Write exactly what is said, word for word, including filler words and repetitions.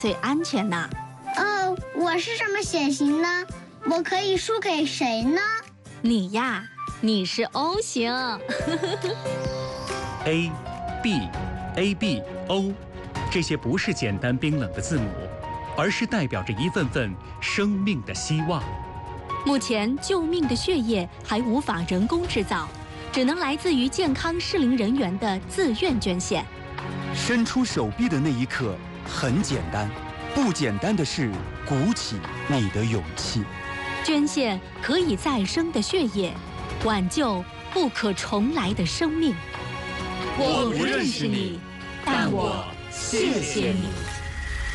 最安全呢？ 哦，我是什么血型呢？我可以输给谁呢？ 你呀，你是 O 型。 A、B、A、B、O， 这些不是简单冰冷的字母，而是代表着一份份生命的希望。 目前救命的血液还无法人工制造，只能来自于健康适龄人员的自愿捐献。 伸出手臂的那一刻很简单，不简单的是鼓起你的勇气。 捐献可以再生的血液，挽救不可重来的生命。 我不认识你，但我谢谢你。